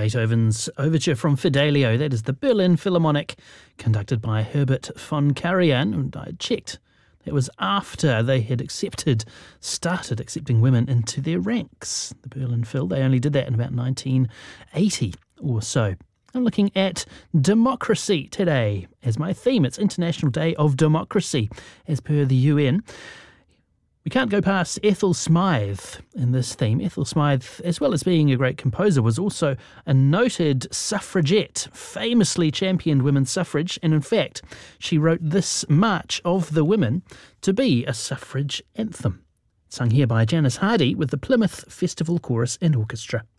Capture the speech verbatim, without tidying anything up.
Beethoven's Overture from Fidelio, that is the Berlin Philharmonic, conducted by Herbert von Karajan, and I checked. It was after they had accepted, started accepting women into their ranks. The Berlin Phil, they only did that in about nineteen eighty or so. I'm looking at democracy today as my theme. It's International Day of Democracy, as per the U N. We can't go past Ethel Smythe in this theme. Ethel Smythe, as well as being a great composer, was also a noted suffragette, famously championed women's suffrage, and in fact, she wrote this March of the Women to be a suffrage anthem. Sung here by Janice Hardy with the Plymouth Festival Chorus and Orchestra.